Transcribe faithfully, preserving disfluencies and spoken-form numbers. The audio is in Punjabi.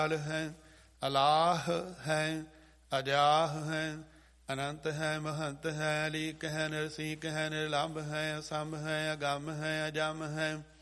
ਹੈ, ਅਲਾਹ ਹੈ, ਅਜਾਹ ਹੈ, ਅਨੰਤ ਹੈ, ਮਹੰਤ ਹੈ, ਅਲੀਕ ਹੈ, ਨਿਰਸੀਕ ਹੈ, ਨਿਰਲੰਭ ਹੈ, ਅਸੰਭ ਹੈ, ਅਗੰਮ ਹੈ, ਅਜਮ ਹੈ,